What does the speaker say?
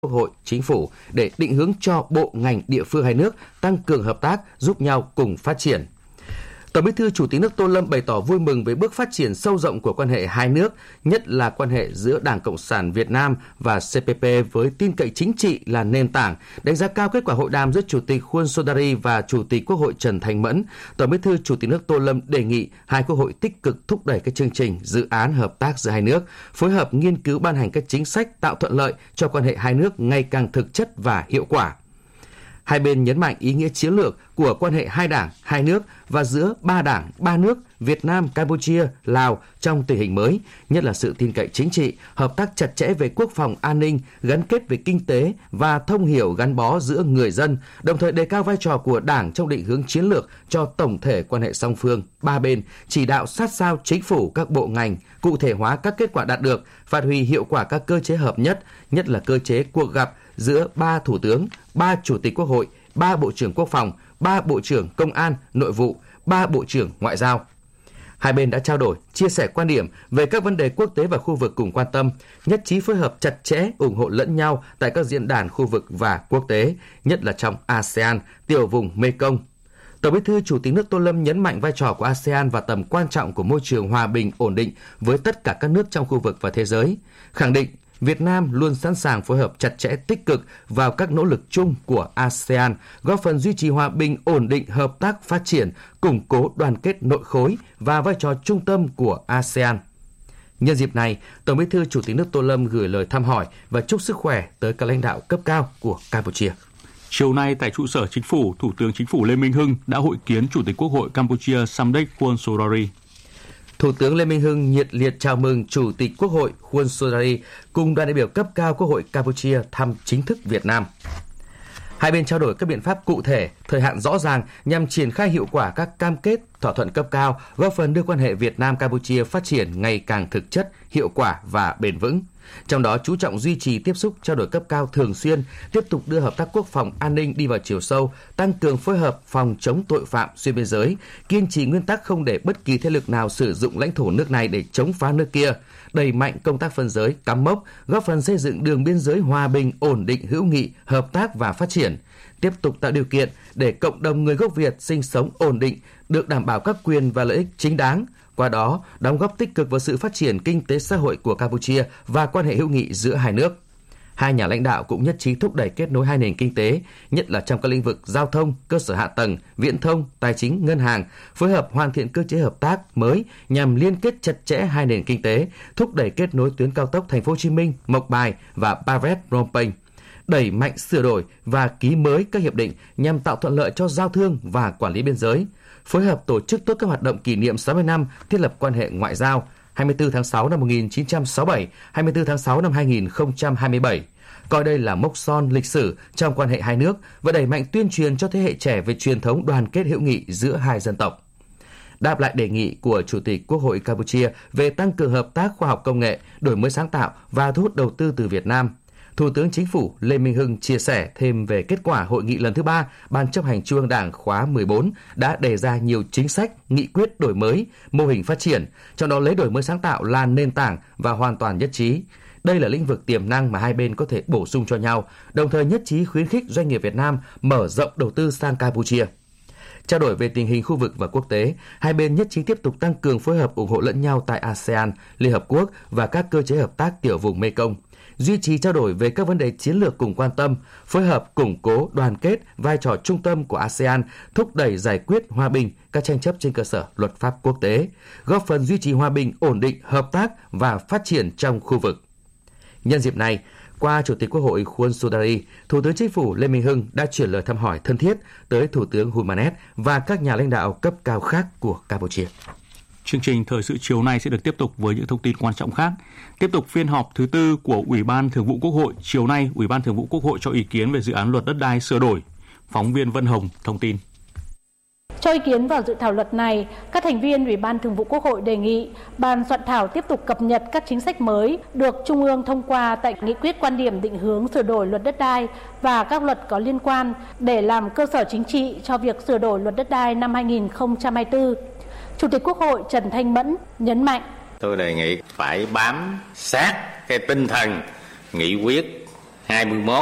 Quốc hội, Chính phủ để định hướng cho bộ ngành địa phương hai nước tăng cường hợp tác, giúp nhau cùng phát triển. Tổng Bí thư Chủ tịch nước Tô Lâm bày tỏ vui mừng với bước phát triển sâu rộng của quan hệ hai nước, nhất là quan hệ giữa Đảng Cộng sản Việt Nam và CPP với tin cậy chính trị là nền tảng. Đánh giá cao kết quả hội đàm giữa Chủ tịch Khuôn Sodari và Chủ tịch Quốc hội Trần Thanh Mẫn, Tổng Bí thư Chủ tịch nước Tô Lâm đề nghị hai quốc hội tích cực thúc đẩy các chương trình, dự án hợp tác giữa hai nước, phối hợp nghiên cứu ban hành các chính sách tạo thuận lợi cho quan hệ hai nước ngày càng thực chất và hiệu quả. Hai bên nhấn mạnh ý nghĩa chiến lược của quan hệ hai đảng, hai nước và giữa ba đảng, ba nước Việt Nam, Campuchia, Lào trong tình hình mới, nhất là sự tin cậy chính trị, hợp tác chặt chẽ về quốc phòng an ninh, gắn kết về kinh tế và thông hiểu gắn bó giữa người dân, đồng thời đề cao vai trò của Đảng trong định hướng chiến lược cho tổng thể quan hệ song phương, ba bên, chỉ đạo sát sao chính phủ các bộ ngành, cụ thể hóa các kết quả đạt được, phát huy hiệu quả các cơ chế hợp nhất là cơ chế cuộc gặp giữa 3 thủ tướng, 3 chủ tịch quốc hội, 3 bộ trưởng quốc phòng, 3 bộ trưởng công an, nội vụ, 3 bộ trưởng ngoại giao. Hai bên đã trao đổi, chia sẻ quan điểm về các vấn đề quốc tế và khu vực cùng quan tâm, nhất trí phối hợp chặt chẽ, ủng hộ lẫn nhau tại các diễn đàn khu vực và quốc tế, nhất là trong ASEAN, tiểu vùng Mekong. Tổng Bí thư Chủ tịch nước Tô Lâm nhấn mạnh vai trò của ASEAN và tầm quan trọng của môi trường hòa bình, ổn định với tất cả các nước trong khu vực và thế giới, khẳng định Việt Nam luôn sẵn sàng phối hợp chặt chẽ tích cực vào các nỗ lực chung của ASEAN, góp phần duy trì hòa bình, ổn định, hợp tác, phát triển, củng cố đoàn kết nội khối và vai trò trung tâm của ASEAN. Nhân dịp này, Tổng Bí thư Chủ tịch nước Tô Lâm gửi lời thăm hỏi và chúc sức khỏe tới các lãnh đạo cấp cao của Campuchia. Chiều nay tại trụ sở Chính phủ, Thủ tướng Chính phủ Lê Minh Hưng đã hội kiến Chủ tịch Quốc hội Campuchia Samdech Khuôn Sodari. Thủ tướng Lê Minh Hưng nhiệt liệt chào mừng Chủ tịch Quốc hội Khuôn Sodari cùng đoàn đại biểu cấp cao Quốc hội Campuchia thăm chính thức Việt Nam. Hai bên trao đổi các biện pháp cụ thể, thời hạn rõ ràng nhằm triển khai hiệu quả các cam kết, thỏa thuận cấp cao, góp phần đưa quan hệ Việt Nam-Campuchia phát triển ngày càng thực chất, hiệu quả và bền vững. Trong đó chú trọng duy trì tiếp xúc trao đổi cấp cao thường xuyên, tiếp tục đưa hợp tác quốc phòng an ninh đi vào chiều sâu, tăng cường phối hợp phòng chống tội phạm xuyên biên giới, kiên trì nguyên tắc không để bất kỳ thế lực nào sử dụng lãnh thổ nước này để chống phá nước kia, đẩy mạnh công tác phân giới, cắm mốc, góp phần xây dựng đường biên giới hòa bình, ổn định, hữu nghị, hợp tác và phát triển, tiếp tục tạo điều kiện để cộng đồng người gốc Việt sinh sống ổn định, được đảm bảo các quyền và lợi ích chính đáng. Qua đó, đóng góp tích cực vào sự phát triển kinh tế xã hội của Campuchia và quan hệ hữu nghị giữa hai nước. Hai nhà lãnh đạo cũng nhất trí thúc đẩy kết nối hai nền kinh tế, nhất là trong các lĩnh vực giao thông, cơ sở hạ tầng, viễn thông, tài chính, ngân hàng, phối hợp hoàn thiện cơ chế hợp tác mới nhằm liên kết chặt chẽ hai nền kinh tế, thúc đẩy kết nối tuyến cao tốc Thành phố Hồ Chí Minh, Mộc Bài và Ba Vét Phnom Penh, đẩy mạnh sửa đổi và ký mới các hiệp định nhằm tạo thuận lợi cho giao thương và quản lý biên giới, phối hợp tổ chức tốt các hoạt động kỷ niệm 60 năm thiết lập quan hệ ngoại giao 24 tháng 6 năm 1967, 24 tháng 6 năm 2027, coi đây là mốc son lịch sử trong quan hệ hai nước và đẩy mạnh tuyên truyền cho thế hệ trẻ về truyền thống đoàn kết hữu nghị giữa hai dân tộc. Đáp lại đề nghị của Chủ tịch Quốc hội Campuchia về tăng cường hợp tác khoa học công nghệ, đổi mới sáng tạo và thu hút đầu tư từ Việt Nam, Thủ tướng Chính phủ Lê Minh Hưng chia sẻ thêm về kết quả hội nghị lần thứ 3 Ban chấp hành Trung ương Đảng khóa 14 đã đề ra nhiều chính sách, nghị quyết đổi mới, mô hình phát triển, trong đó lấy đổi mới sáng tạo là nền tảng và hoàn toàn nhất trí. Đây là lĩnh vực tiềm năng mà hai bên có thể bổ sung cho nhau, đồng thời nhất trí khuyến khích doanh nghiệp Việt Nam mở rộng đầu tư sang Campuchia. Trao đổi về tình hình khu vực và quốc tế, hai bên nhất trí tiếp tục tăng cường phối hợp ủng hộ lẫn nhau tại ASEAN, Liên Hợp Quốc và các cơ chế hợp tác tiểu vùng Mekong, duy trì trao đổi về các vấn đề chiến lược cùng quan tâm, phối hợp củng cố đoàn kết vai trò trung tâm của ASEAN, thúc đẩy giải quyết hòa bình các tranh chấp trên cơ sở luật pháp quốc tế, góp phần duy trì hòa bình, ổn định, hợp tác và phát triển trong khu vực. Nhân dịp này, qua Chủ tịch Quốc hội Khuôn Sodari, Thủ tướng Chính phủ Lê Minh Hưng đã chuyển lời thăm hỏi thân thiết tới Thủ tướng Hun Manet và các nhà lãnh đạo cấp cao khác của Campuchia. Chương trình thời sự chiều nay sẽ được tiếp tục với những thông tin quan trọng khác. Tiếp tục phiên họp thứ tư của Ủy ban Thường vụ Quốc hội. Chiều nay, Ủy ban Thường vụ Quốc hội cho ý kiến về dự án luật đất đai sửa đổi. Phóng viên Vân Hồng thông tin. Cho ý kiến vào dự thảo luật này, các thành viên Ủy ban Thường vụ Quốc hội đề nghị ban soạn thảo tiếp tục cập nhật các chính sách mới được Trung ương thông qua tại nghị quyết quan điểm định hướng sửa đổi luật đất đai và các luật có liên quan để làm cơ sở chính trị cho việc sửa đổi luật đất đai năm 2024. Chủ tịch Quốc hội Trần Thanh Mẫn nhấn mạnh: Tôi đề nghị phải bám sát cái tinh thần nghị quyết 21